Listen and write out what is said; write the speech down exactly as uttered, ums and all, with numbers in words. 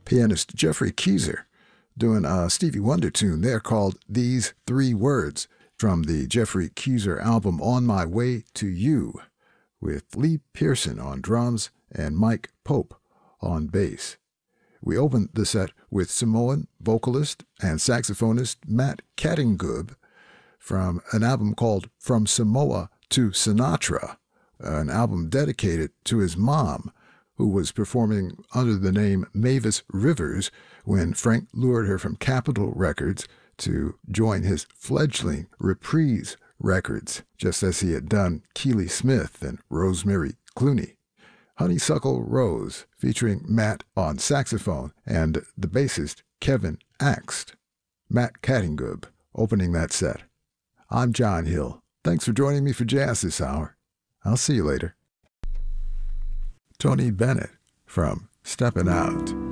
pianist Jeffrey Keyser doing a Stevie Wonder tune there called These Three Words from the Jeffrey Keyser album On My Way to You, with Lee Pearson on drums and Mike Pope on bass. We opened the set with Samoan vocalist and saxophonist Matt Catingub from an album called From Samoa to Sinatra, an album dedicated to his mom, who was performing under the name Mavis Rivers when Frank lured her from Capitol Records to join his fledgling Reprise Records, just as he had done Keely Smith and Rosemary Clooney. Honeysuckle Rose, featuring Matt on saxophone and the bassist Kevin Axt. Matt Catingub opening that set. I'm John Hill. Thanks for joining me for jazz this hour. I'll see you later. Tony Bennett from Steppin' Out.